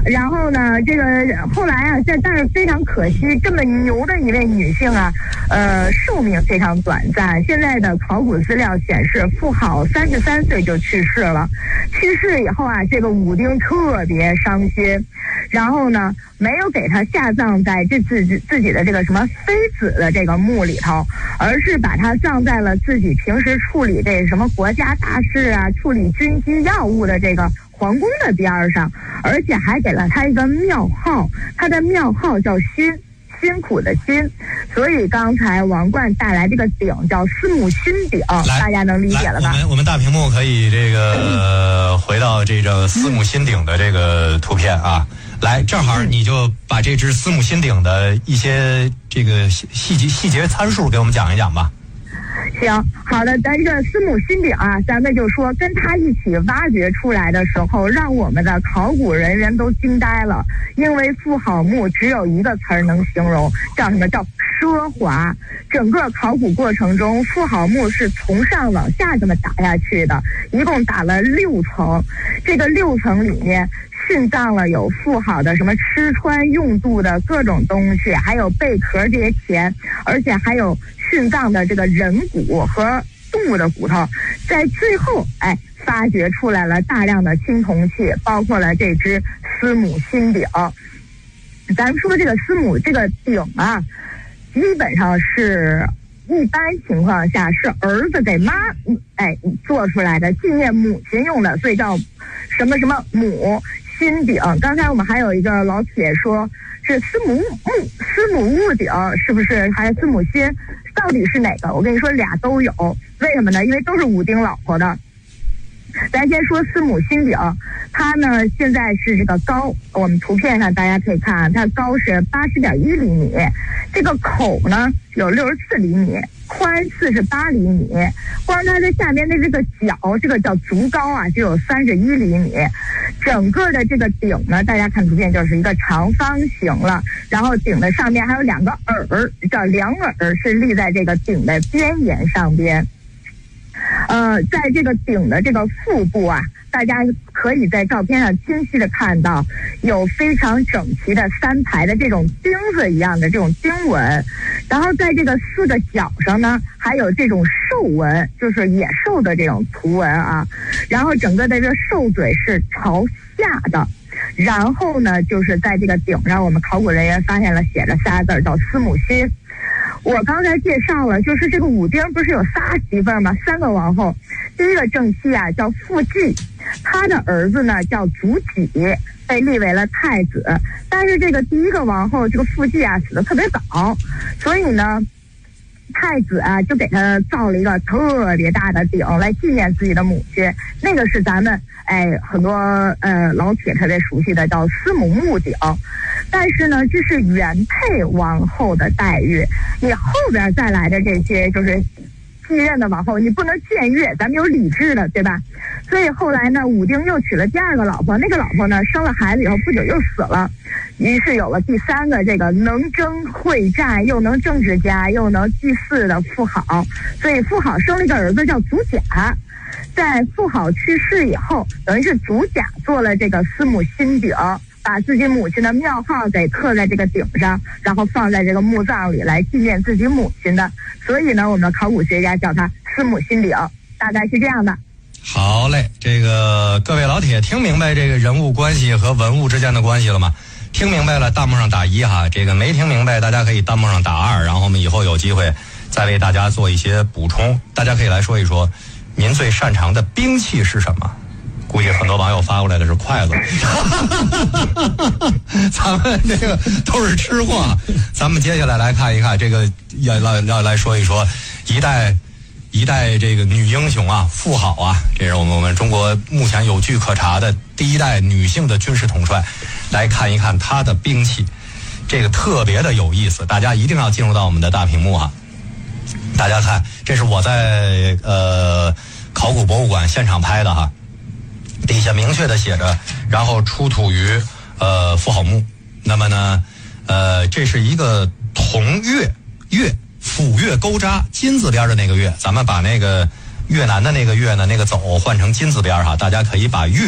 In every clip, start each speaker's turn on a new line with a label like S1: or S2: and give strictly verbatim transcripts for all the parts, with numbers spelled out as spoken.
S1: 然后呢，这个后来啊，这但是非常可惜，这么牛的一位女性啊，呃，寿命非常短暂。现在的考古资料显示，妇好三十三岁就去世了。去世以后啊，这个武丁特别伤心，然后呢，没有给他下葬在这自己自己的这个什么妃子的这个墓里头，而是把他葬在了自己平时处理这什么国家大事啊、处理军机要务的这个皇宫的边上，而且还给了他一个庙号，他的庙号叫辛，辛苦的辛，所以刚才王冠带来这个鼎叫司母辛鼎，大家能理解了吧？
S2: 我们我们大屏幕可以这个、呃、回到这个司母辛鼎的这个图片啊。来，正好你就把这只司母辛鼎的一些这个细节细节参数给我们讲一讲吧。
S1: 行，好的，咱这个司母辛鼎啊，咱们就说跟他一起挖掘出来的时候，让我们的考古人员都惊呆了，因为妇好墓只有一个词儿能形容，叫什么？叫奢华。整个考古过程中，妇好墓是从上往下这么打下去的，一共打了六层，这个六层里面殉葬了有妇好的什么吃穿用度的各种东西，还有贝壳这些钱，而且还有殉葬的这个人骨和动物的骨头。在最后，哎，发掘出来了大量的青铜器，包括了这只司母辛鼎。咱们说这个司母这个鼎啊，基本上是一般情况下是儿子给妈哎做出来的，纪念母亲用的，所以叫什么什么母辛鼎。刚才我们还有一个老铁说是司母木司母戊鼎，是不是还是司母辛？到底是哪个？我跟你说俩都有，为什么呢？因为都是武丁老婆的。咱先说司母辛鼎，它呢现在是这个高，我们图片上大家可以看，它高是八十点一厘米，这个口呢有六十四厘米，宽四十八厘米，光它的下面的这个角，这个叫足高啊，就有三十一厘米。整个的这个鼎呢，大家看图片就是一个长方形了，然后鼎的上面还有两个耳，叫两耳，是立在这个鼎的边沿上边。呃，在这个鼎的这个腹部啊，大家可以在照片上清晰的看到有非常整齐的三排的这种钉子一样的这种钉纹，然后在这个四个角上呢还有这种兽纹，就是野兽的这种图文啊，然后整个的这个兽嘴是朝下的，然后呢就是在这个鼎上我们考古人员发现了写着仨字叫司母辛。我刚才介绍了，就是这个武丁不是有仨媳妇儿吗？三个王后，第一个正妻啊叫傅继，他的儿子呢叫祖己，被立为了太子。但是这个第一个王后这个傅继啊死得特别早，所以呢太子啊就给他造了一个特别大的鼎来纪念自己的母亲，那个是咱们哎很多呃老铁特别熟悉的叫司母戊鼎。但是呢这是原配王后的待遇，你后边再来的这些就是继任的王后，你不能僭越，咱们有礼制的，对吧？所以后来呢武丁又娶了第二个老婆，那个老婆呢生了孩子以后不久又死了，于是有了第三个这个能征会战又能政治家又能祭祀的妇好，所以妇好生了一个儿子叫祖甲。在妇好去世以后，等于是祖甲做了这个司母辛鼎，把自己母亲的庙号给刻在这个鼎上，然后放在这个墓葬里来纪念自己母亲的，所以呢我们的考古学家叫它司母辛鼎，大概是这样的。
S2: 好嘞，这个各位老铁听明白这个人物关系和文物之间的关系了吗？听明白了弹幕上打一哈，这个没听明白大家可以弹幕上打二，然后我们以后有机会再为大家做一些补充。大家可以来说一说您最擅长的兵器是什么？估计很多网友发过来的是筷子。咱们这个都是吃货，咱们接下来来看一看这个，要要要来说一说一代一代这个女英雄啊，妇好啊，这是我们我们中国目前有据可查的第一代女性的军事统帅，来看一看她的兵器，这个特别的有意思，大家一定要进入到我们的大屏幕啊！大家看，这是我在呃考古博物馆现场拍的哈。底下明确的写着，然后出土于呃妇好墓。那么呢，呃，这是一个铜钺钺斧钺钩扎金字边的那个钺，咱们把那个越南的那个钺呢，那个走换成金字边哈，大家可以把钺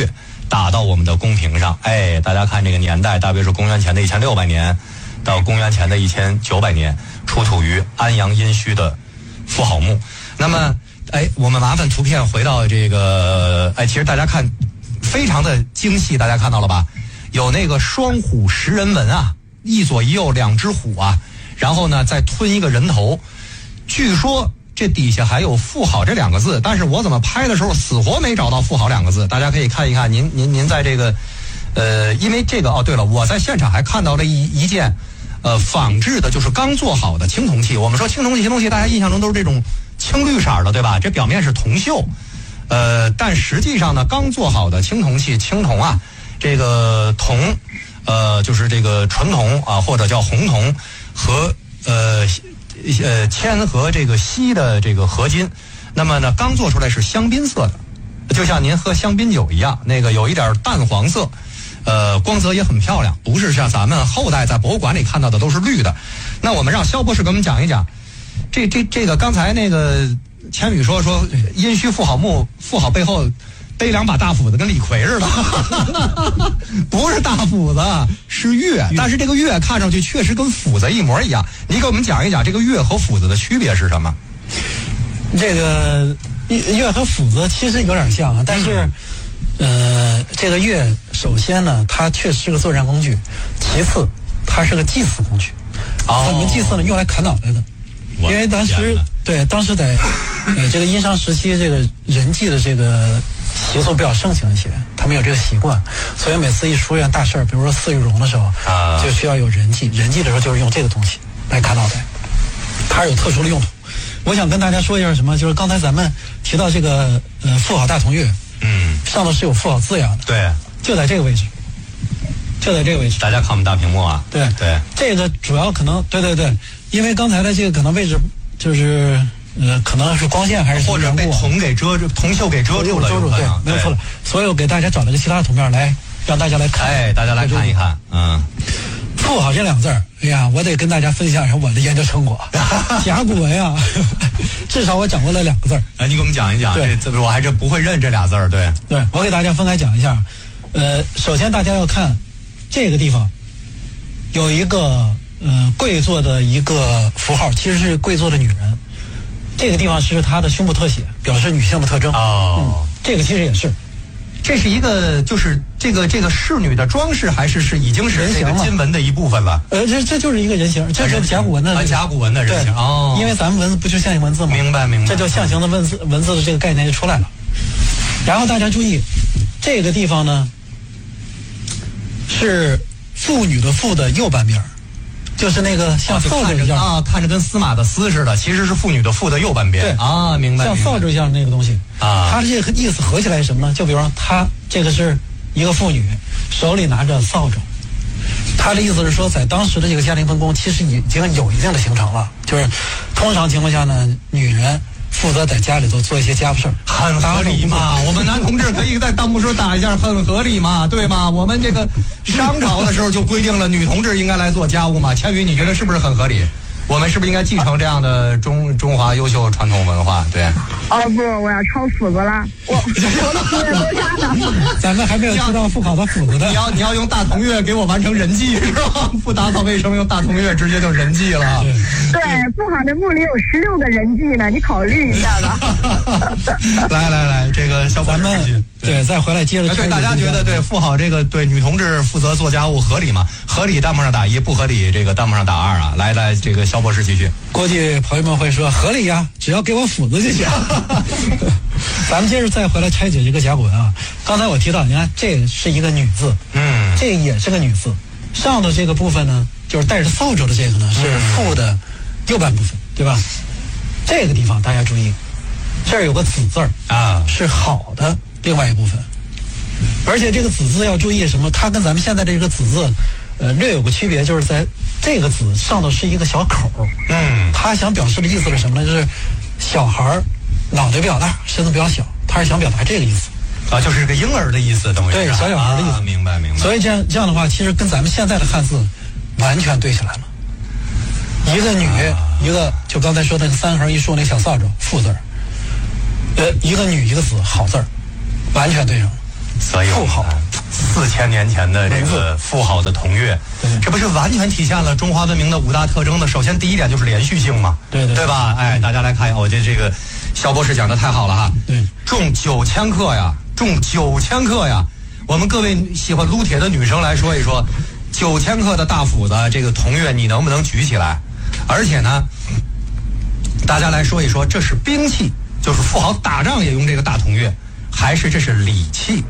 S2: 打到我们的公屏上。哎，大家看这个年代，大约是公元前的一千六百年到公元前的一千九百年，出土于安阳殷墟的妇好墓。那么，哎，我们麻烦图片回到这个，哎，其实大家看，非常的精细，大家看到了吧？有那个双虎食人纹啊，一左一右两只虎啊，然后呢再吞一个人头。据说这底下还有妇好这两个字，但是我怎么拍的时候死活没找到妇好两个字，大家可以看一看。您您您在这个呃因为这个哦对了，我在现场还看到了一一件呃仿制的，就是刚做好的青铜器。我们说青铜器青铜器大家印象中都是这种青绿色的，对吧？这表面是铜锈，呃但实际上呢，刚做好的青铜器，青铜啊，这个铜呃就是这个纯铜啊，或者叫红铜和呃呃，铅和这个锡的这个合金，那么呢，刚做出来是香槟色的，就像您喝香槟酒一样，那个有一点淡黄色，呃，光泽也很漂亮，不是像咱们后代在博物馆里看到的都是绿的。那我们让肖博士给我们讲一讲，这这这个刚才那个千羽说说殷墟妇好墓，妇好背后背两把大斧子，跟李逵似的，不是大斧子，是钺。但是这个钺看上去确实跟斧子一模一样。你给我们讲一讲这个钺和斧子的区别是什么？
S3: 这个钺和斧子其实有点像啊，但是，嗯、呃，这个钺首先呢，它确实是个作战工具；其次，它是个祭祀工具。哦，怎么祭祀呢？用来砍脑袋的。因为当时对当时在呃这个殷商时期，这个人祭的这个习俗比较盛行一些，他们有这个习惯，所以每次一出现大事儿，比如说祀玉容的时候，啊，就需要有人祭。人祭的时候就是用这个东西来砍脑袋，它是有特殊的用途。我想跟大家说一下什么，就是刚才咱们提到这个呃妇好大铜钺，嗯，上头是有妇好字样的，
S2: 对，
S3: 就在这个位置。就在这个位置，
S2: 大家看我们大屏幕啊。
S3: 对
S2: 对，
S3: 这个主要可能对对对，因为刚才的这个可能位置就是呃，可能是光线还是
S2: 或者被铜给遮住，铜锈给遮住了，
S3: 遮住，对，没有错了。所以我给大家找了个其他的图片来让大家来看，
S2: 哎，大家来看一看，嗯，
S3: 妇好这两个字儿，哎呀，我得跟大家分享一下我的研究成果。甲骨文啊，至少我掌握了两个字儿。
S2: 哎，你给我们讲一讲，这这我还真不会认这俩字儿，对，
S3: 对，我给大家分开讲一下。呃，首先大家要看。这个地方有一个呃跪坐的一个符号，其实是跪坐的女人。这个地方是她的胸部特写，表示女性的特征。哦、嗯，这个其实也是，
S2: 这是一个就是这个这个侍女的装饰，还是是已经是这个金文的一部分了？
S3: 呃，这这就是一个人形，这是甲骨文的、那个
S2: 啊、甲骨文的人形。哦，
S3: 因为咱们文字不就象形文字吗？
S2: 明白明白，
S3: 这就象形的文字文字的这个概念就出来了。然后大家注意，这个地方呢。是妇女的妇的右半边，就是那个像扫帚一样
S2: 啊，看着跟司马的司似的，其实是妇女的妇的右半边。
S3: 对
S2: 啊，明白。
S3: 像扫帚一样那个东西啊，它这个意思合起来是什么呢？就比如说，她这个是一个妇女，手里拿着扫帚，她的意思是说，在当时的这个家庭分工，其实已经有一定的形成了。就是通常情况下呢，女人负责在家里头做一些家务事儿，
S2: 很合理嘛。我们男同志可以在弹幕说打一下，很合理嘛，对吗？我们这个商朝的时候就规定了，女同志应该来做家务嘛。千羽，你觉得是不是很合理？我们是不是应该继承这样的中中华优秀传统文化？对。
S1: 哦不，我要抄斧子了，我我的斧子都下的。
S3: 咱们还没有知道妇好的斧子的。
S2: 你要你要用大铜钺给我完成人祭是吧？不打扫卫生，用大铜钺直接就人祭了。
S1: 对，妇好的墓里有十六个人祭呢，你考虑一下吧。
S2: 来来来，这个小咱们
S3: 对再回来接着。
S2: 对，大家觉得对妇好这个对女同志负责做家务合理吗？合理弹幕上打一，不合理这个弹幕上打二啊。来来，这个肖博士继续。
S3: 估计朋友们会说合理呀，只要给我斧子就行。咱们接着再回来拆解这个甲骨文啊。刚才我提到，你看这是一个女字，嗯，这也是个女字。上头这个部分呢，就是带着扫帚的这个呢，是妇的右半部分，对吧？这个地方大家注意，这儿有个子字儿啊，是好的另外一部分。而且这个子字要注意什么？它跟咱们现在这个子字，呃，略有个区别，就是在这个子上头是一个小口，嗯，他想表示的意思是什么呢？就是小孩儿脑袋比较大，身子比较小，他是想表达这个意思
S2: 啊，就是这个婴儿的意思，等于
S3: 对小小孩的意思，
S2: 啊、明白明白。
S3: 所以这样这样的话，其实跟咱们现在的汉字完全对起来了。一个女，啊、一个就刚才说的三横一竖那小扫帚，妇字儿，呃，一个女一个子，好字儿，完全对上了。
S2: 所以
S3: 富豪
S2: 四千年前的这个富豪的铜钺，这不是完全体现了中华文明的五大特征的？首先第一点就是连续性嘛，
S3: 对对
S2: 对吧？哎，大家来看一下，我觉得这个肖博士讲的太好了哈。
S3: 对，
S2: 重九千克呀，重九千克呀！我们各位喜欢撸铁的女生来说一说，九千克的大斧子，这个铜钺你能不能举起来？而且呢，大家来说一说，这是兵器，就是富豪打仗也用这个大铜钺，还是这是礼器？